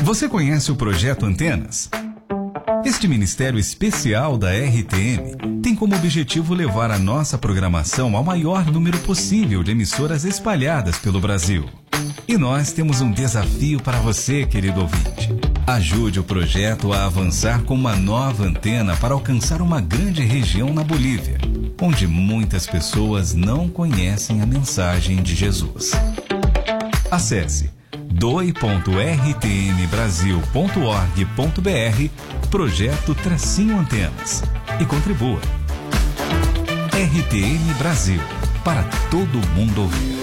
Você conhece o Projeto Antenas? Este ministério especial da RTM tem como objetivo levar a nossa programação ao maior número possível de emissoras espalhadas pelo Brasil. E nós temos um desafio para você, querido ouvinte. Ajude o projeto a avançar com uma nova antena para alcançar uma grande região na Bolívia, onde muitas pessoas não conhecem a mensagem de Jesus. Acesse doi.rtmbrasil.org.br Projeto-Antenas e contribua. RTM Brasil, para todo mundo ouvir.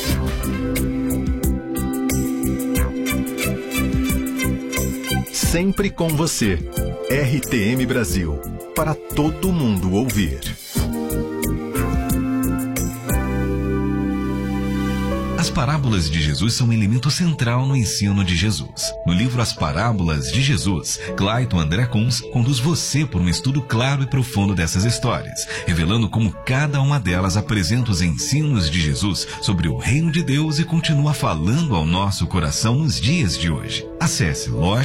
Sempre com você. RTM Brasil, para todo mundo ouvir. As parábolas de Jesus são um elemento central no ensino de Jesus. No livro As Parábolas de Jesus, Clayton André Kunz conduz você por um estudo claro e profundo dessas histórias, revelando como cada uma delas apresenta os ensinos de Jesus sobre o reino de Deus e continua falando ao nosso coração nos dias de hoje. Acesse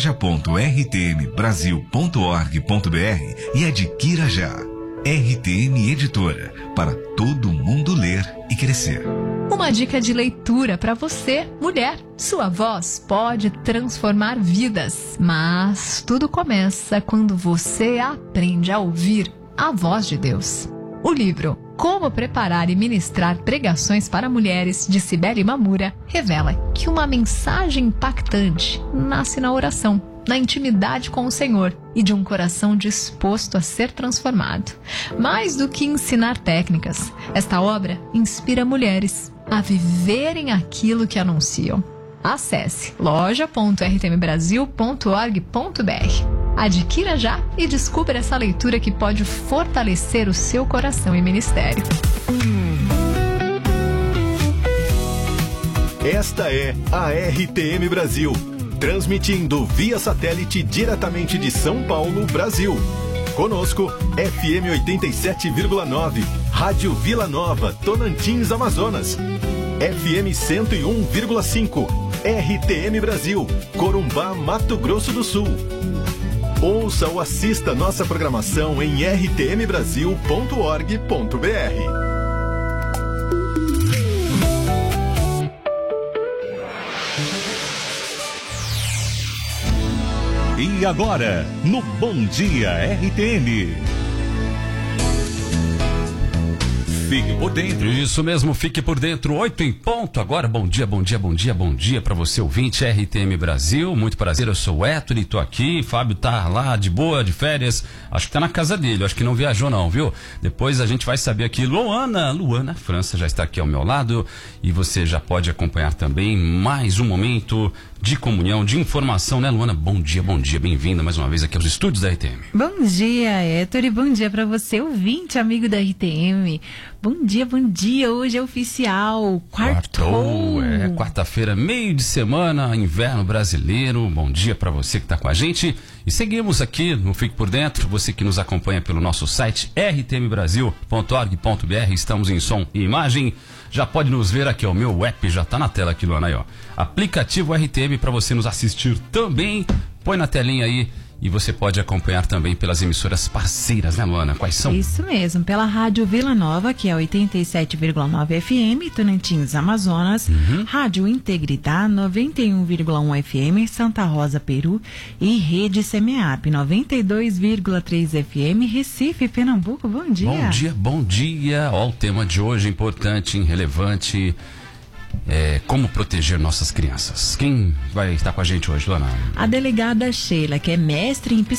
loja.rtmbrasil.org.br e adquira já. RTM Editora, para todo mundo ler e crescer. Uma dica de leitura para você, mulher. Sua voz pode transformar vidas, mas tudo começa quando você aprende a ouvir a voz de Deus. O livro Como Preparar e Ministrar Pregações para Mulheres, de Cibele Mamura, revela que uma mensagem impactante nasce na oração, na intimidade com o Senhor e de um coração disposto a ser transformado. Mais do que ensinar técnicas, esta obra inspira mulheres a viverem aquilo que anunciam. Acesse loja.rtmbrasil.org.br. Adquira já e descubra essa leitura que pode fortalecer o seu coração e ministério. Esta é a RTM Brasil, transmitindo via satélite diretamente de São Paulo, Brasil. Conosco, FM 87,9, Rádio Vila Nova, Tonantins, Amazonas. FM 101,5, RTM Brasil, Corumbá, Mato Grosso do Sul. Ouça ou assista nossa programação em rtmbrasil.org.br. E agora, no Bom Dia RTM. Fique por dentro. Isso mesmo, fique por dentro, 8 em ponto. Agora, bom dia para você, ouvinte RTM Brasil. Muito prazer, eu sou o Héctor e tô aqui. Fábio tá lá de boa, de férias. Acho que tá na casa dele, acho que não viajou não, viu? Depois a gente vai saber aqui. Luana França já está aqui ao meu lado. E você já pode acompanhar também mais um momento de comunhão, de informação, né, Luana? Bom dia, bem-vinda mais uma vez aqui aos estúdios da RTM. Bom dia, Héctor, e bom dia para você, ouvinte, amigo da RTM. Bom dia, hoje é oficial, quartou. Quarta-feira, meio de semana, inverno brasileiro. Bom dia para você que está com a gente. E seguimos aqui no Fique por Dentro, você que nos acompanha pelo nosso site rtmbrasil.org.br. Estamos em som e imagem. Já pode nos ver aqui, ó, o meu app já tá na tela aqui, Luana, aí, ó. Aplicativo RTM para você nos assistir também. Põe na telinha aí. E você pode acompanhar também pelas emissoras parceiras, né, Luana? Quais são? Isso mesmo, pela Rádio Vila Nova, que é 87,9 FM, Tonantins, Amazonas. Rádio Integridade, 91,1 FM, Santa Rosa, Peru. E Rede CMEAP, 92,3 FM, Recife, Pernambuco. Bom dia. Bom dia. Ó, o tema de hoje importante, relevante. Como proteger nossas crianças. Quem vai estar com a gente hoje, Luana? A delegada Sheila, que é mestre em